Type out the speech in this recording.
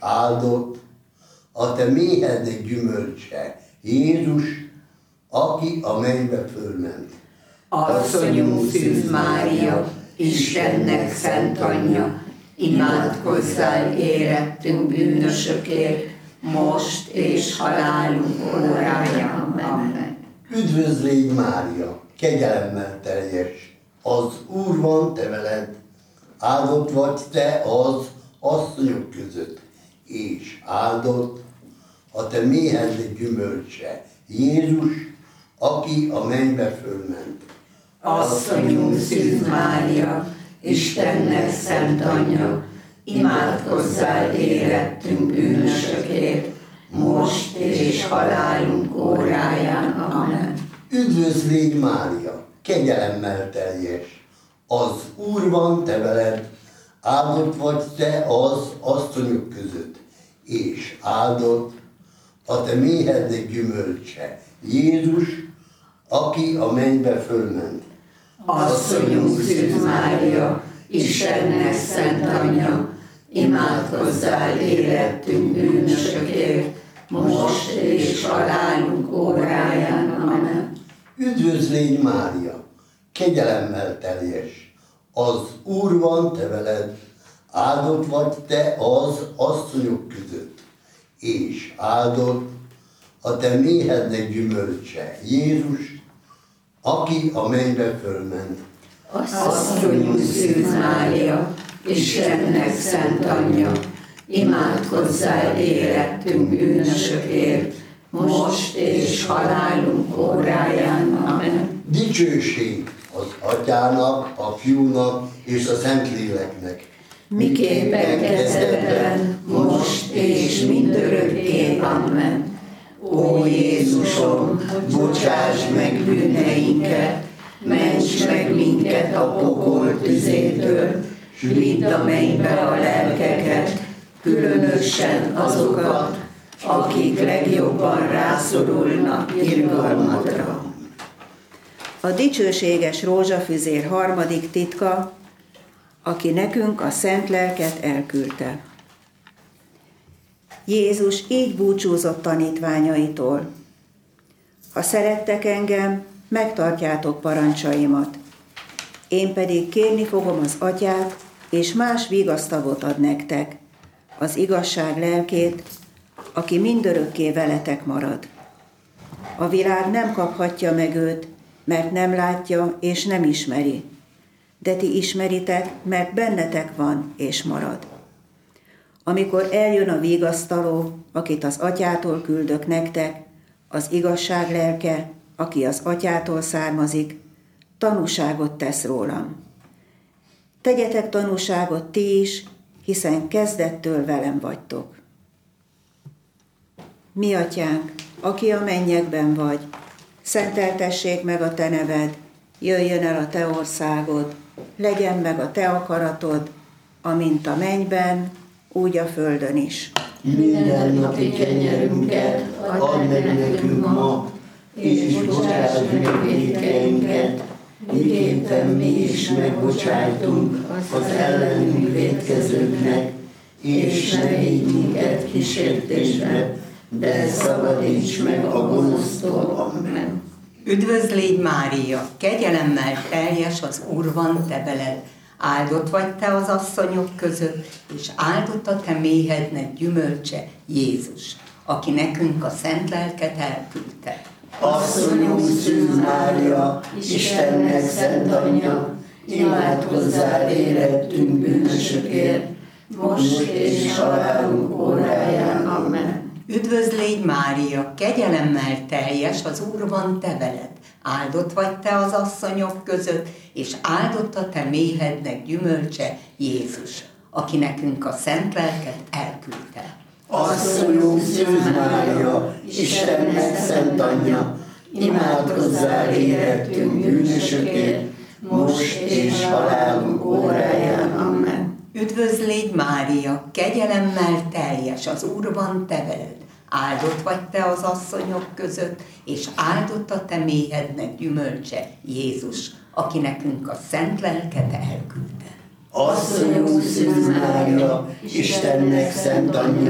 áldott a te méhed gyümölcse, Jézus, aki a mennybe fölment. Asszonyunk Szűz Mária, Istennek szent anyja, imádkozzál érettünk bűnösökért, most és halálunk óráján. Amen. Üdvözl légy Mária, kegyelemmel teljes, az Úr van te veled, áldott vagy te az asszonyok között, és áldott a te méhed gyümölcse, Jézus, aki a mennybe fölment. Asszonyunk Szűz Mária, Istennek szent anyja, imádkozzál érettünk bűnösökért, most és halálunk óráján. Amen. Üdvözl légy Mária, kegyelemmel teljes, az Úr van te veled, áldott vagy te az asszonyok között, és áldott a te méhed gyümölcse, Jézus, aki a mennybe fölment. Asszonyunk Szűz Mária, Istennek szent anyja, imádkozzál érettünk bűnösökért, most és halálunk óráján. Amen. Üdvözl légy Mária, kegyelemmel teljes, az Úr van te veled, áldott vagy te az asszonyok között, és áldott a te méhed gyümölcse, Jézus, aki a mennybe fölment. Asszonyunk Szűz Mária, Istennek szent anyja, imádkozzál érettünk bűnösökért, most és halálunk óráján. Amen. Dicsőség az Atyának, a Fiúnak és a Szentléleknek. Miképpen kezdetben, most és mindörökké. Amen. Ó Jézusom, bocsáss meg bűneinket, ments meg minket a pokol tüzétől, s vidd a mennybe a lelkeket, különösen azokat, akik legjobban rászorulnak irgalmadra. A dicsőséges rózsafüzér harmadik titka, aki nekünk a szent lelket elküldte. Jézus így búcsúzott tanítványaitól. Ha szerettek engem, megtartjátok parancsaimat. Én pedig kérni fogom az Atyát, és más vigasztalót ad nektek, az igazság lelkét, aki mindörökké veletek marad. A világ nem kaphatja meg őt, mert nem látja és nem ismeri. De ti ismeritek, mert bennetek van és marad. Amikor eljön a vigasztaló, akit az Atyától küldök nektek, az igazság lelke, aki az Atyától származik, tanúságot tesz rólam. Tegyetek tanúságot ti is, hiszen kezdettől velem vagytok. Mi Atyánk, aki a mennyekben vagy, szenteltessék meg a te neved, jöjjön el a te országod, legyen meg a te akaratod, amint a mennyben, úgy a földön is. Mindennapi kenyerünket add meg nekünk ma, és bocsáss meg vétkeinket, miképpen mi is megbocsájtunk az ellenünk vétkezőknek, és ne védj minket kísértésbe, de szabadíts meg a gonosztól. Amen. Üdvözl légy Mária, kegyelemmel teljes, az Úr van te veled. Áldott vagy te az asszonyok között, és áldott a te méhednek gyümölcse, Jézus, aki nekünk a szent lelket elküldte. Asszonyunk Szűz Mária, Istennek szent anyja, imádkozzál érettünk bűnösökért, most és halálunk óráján. Amen. Üdvözl légy Mária, kegyelemmel teljes, az Úr van te veled. Áldott vagy te az asszonyok között, és áldott a te méhednek gyümölcse, Jézus, aki nekünk a szent lelket elküldte. Asszonyunk Szűz Mária, Istennek szent anyja, imádkozzál érettünk bűnösökért, most és halálunk óráján. Amen. Üdvözl légy Mária, kegyelemmel teljes, az Úr van te veled. Áldott vagy te az asszonyok között, és áldott a te méhednek gyümölcse, Jézus, aki nekünk a szent lelket elküldte. Asszonyunk Szűz Mária, Istennek szent anyja,